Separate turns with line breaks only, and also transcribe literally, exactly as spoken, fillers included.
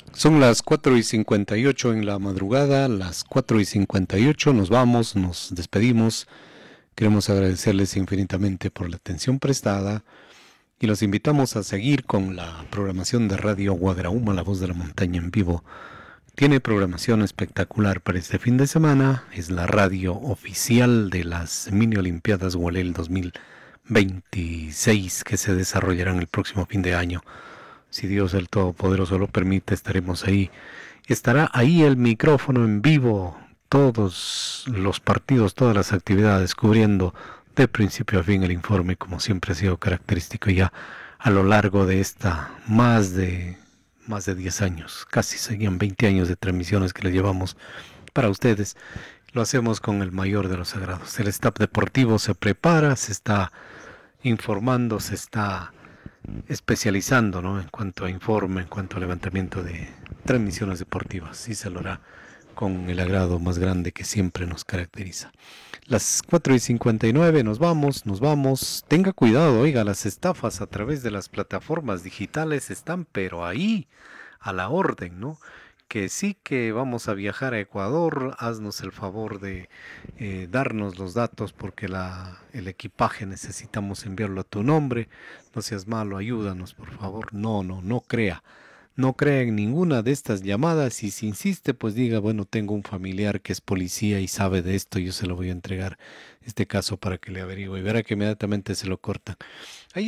Son las cuatro y cincuenta y ocho en la madrugada, las cuatro y cincuenta y ocho nos vamos, nos despedimos. Queremos agradecerles infinitamente por la atención prestada y los invitamos a seguir con la programación de Radio Guagraúma, la voz de la montaña en vivo. Tiene programación espectacular para este fin de semana, es la radio oficial de las Mini Olimpiadas Gualel dos mil veintiséis que se desarrollarán el próximo fin de año. Si Dios el Todopoderoso lo permite, estaremos ahí. Estará ahí el micrófono en vivo, todos los partidos, todas las actividades, cubriendo de principio a fin el informe, como siempre ha sido característico ya a lo largo de esta más de más de diez años, casi seguían veinte años de transmisiones que le llevamos para ustedes. Lo hacemos con el mayor de los sagrados. El staff deportivo se prepara, se está informando, se está especializando, ¿no?, en cuanto a informe, en cuanto a levantamiento de transmisiones deportivas, y se lo hará con el agrado más grande que siempre nos caracteriza. Las cuatro y cincuenta y nueve nos vamos, nos vamos. Tenga cuidado, oiga, las estafas a través de las plataformas digitales están, pero ahí, a la orden, ¿no? Que sí que vamos a viajar a Ecuador, haznos el favor de eh, darnos los datos porque la, el equipaje necesitamos enviarlo a tu nombre, no seas malo, ayúdanos por favor. No, no, no crea, no crea en ninguna de estas llamadas y si insiste pues diga, bueno, tengo un familiar que es policía y sabe de esto, yo se lo voy a entregar este caso para que le averigüe y verá que inmediatamente se lo cortan. Ahí